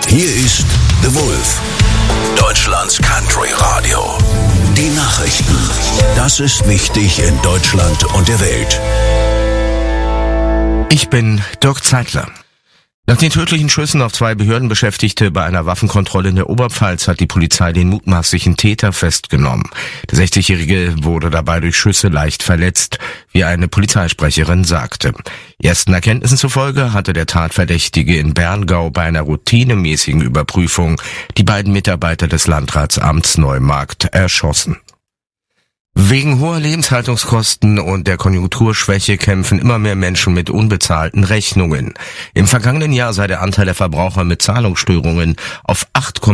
Hier ist The Wolf, Deutschlands Country Radio. Die Nachrichten. Das ist wichtig in Deutschland und der Welt. Ich bin Dirk Zeitler. Nach den tödlichen Schüssen auf 2 Behördenbeschäftigte bei einer Waffenkontrolle in der Oberpfalz hat die Polizei den mutmaßlichen Täter festgenommen. Der 60-Jährige wurde dabei durch Schüsse leicht verletzt, wie eine Polizeisprecherin sagte. Ersten Erkenntnissen zufolge hatte der Tatverdächtige in Berngau bei einer routinemäßigen Überprüfung die beiden Mitarbeiter des Landratsamts Neumarkt erschossen. Wegen hoher Lebenshaltungskosten und der Konjunkturschwäche kämpfen immer mehr Menschen mit unbezahlten Rechnungen. Im vergangenen Jahr sei der Anteil der Verbraucher mit Zahlungsstörungen auf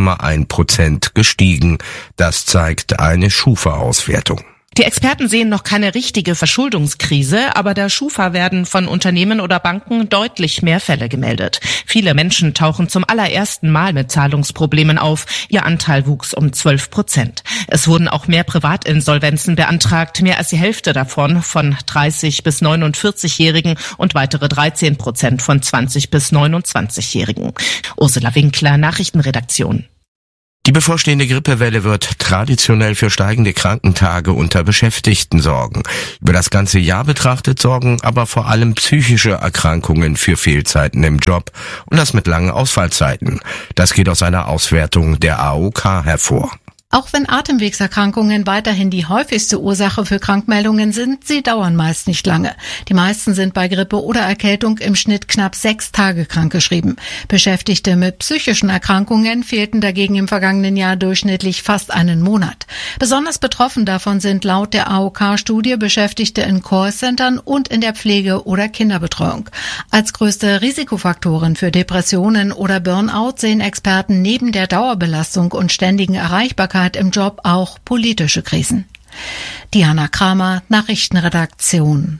8,1% gestiegen. Das zeigt eine Schufa-Auswertung. Die Experten sehen noch keine richtige Verschuldungskrise, aber der Schufa werden von Unternehmen oder Banken deutlich mehr Fälle gemeldet. Viele Menschen tauchen zum allerersten Mal mit Zahlungsproblemen auf. Ihr Anteil wuchs um 12%. Es wurden auch mehr Privatinsolvenzen beantragt, mehr als die Hälfte davon von 30- bis 49-Jährigen und weitere 13% von 20- bis 29-Jährigen. Ursula Winkler, Nachrichtenredaktion. Die bevorstehende Grippewelle wird traditionell für steigende Krankentage unter Beschäftigten sorgen. Über das ganze Jahr betrachtet sorgen aber vor allem psychische Erkrankungen für Fehlzeiten im Job und das mit langen Ausfallzeiten. Das geht aus einer Auswertung der AOK hervor. Auch wenn Atemwegserkrankungen weiterhin die häufigste Ursache für Krankmeldungen sind, sie dauern meist nicht lange. Die meisten sind bei Grippe oder Erkältung im Schnitt knapp 6 Tage krankgeschrieben. Beschäftigte mit psychischen Erkrankungen fehlten dagegen im vergangenen Jahr durchschnittlich fast einen Monat. Besonders betroffen davon sind laut der AOK-Studie Beschäftigte in Callcentern und in der Pflege- oder Kinderbetreuung. Als größte Risikofaktoren für Depressionen oder Burnout sehen Experten neben der Dauerbelastung und ständigen Erreichbarkeit im Job auch politische Krisen. Diana Kramer, Nachrichtenredaktion.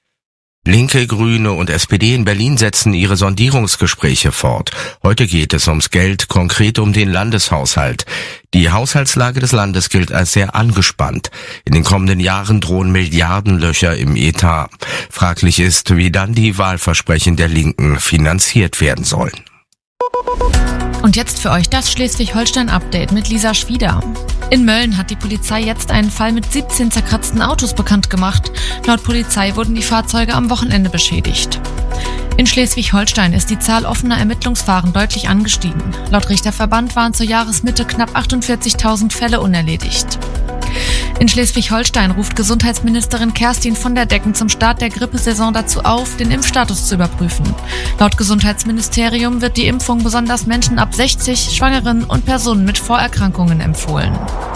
Linke, Grüne und SPD in Berlin setzen ihre Sondierungsgespräche fort. Heute geht es ums Geld, konkret um den Landeshaushalt. Die Haushaltslage des Landes gilt als sehr angespannt. In den kommenden Jahren drohen Milliardenlöcher im Etat. Fraglich ist, wie dann die Wahlversprechen der Linken finanziert werden sollen. Und jetzt für euch das Schleswig-Holstein-Update mit Lisa Schwieder. In Mölln hat die Polizei jetzt einen Fall mit 17 zerkratzten Autos bekannt gemacht. Laut Polizei wurden die Fahrzeuge am Wochenende beschädigt. In Schleswig-Holstein ist die Zahl offener Ermittlungsverfahren deutlich angestiegen. Laut Richterverband waren zur Jahresmitte knapp 48.000 Fälle unerledigt. In Schleswig-Holstein ruft Gesundheitsministerin Kerstin von der Decken zum Start der Grippesaison dazu auf, den Impfstatus zu überprüfen. Laut Gesundheitsministerium wird die Impfung besonders Menschen ab 60, Schwangeren und Personen mit Vorerkrankungen empfohlen.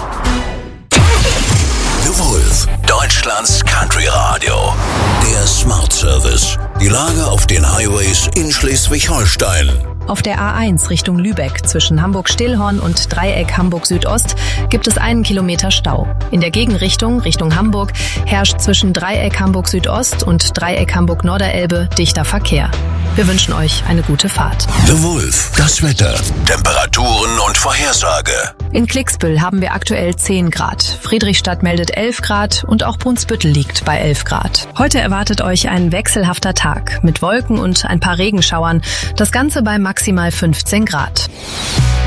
The Wolf, Deutschlands Country Radio. Der Smart Service. Die Lage auf den Highways in Schleswig-Holstein. Auf der A1 Richtung Lübeck zwischen Hamburg-Stillhorn und Dreieck Hamburg-Südost gibt es 1 Kilometer Stau. In der Gegenrichtung, Richtung Hamburg, herrscht zwischen Dreieck Hamburg-Südost und Dreieck Hamburg-Norderelbe dichter Verkehr. Wir wünschen euch eine gute Fahrt. The Wolf, das Wetter, Temperaturen und Vorhersage. In Klicksbüll haben wir aktuell 10 Grad. Friedrichstadt meldet 11 Grad und auch Brunsbüttel liegt bei 11 Grad. Heute erwartet euch ein wechselhafter Tag mit Wolken und ein paar Regenschauern. Das Ganze bei maximal 15 Grad.